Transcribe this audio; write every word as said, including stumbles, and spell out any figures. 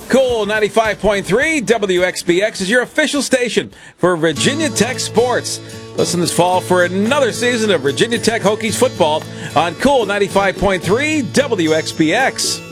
Cool ninety-five point three W X B X is your official station for Virginia Tech sports. Listen this fall for another season of Virginia Tech Hokies football on Cool ninety-five point three W X B X.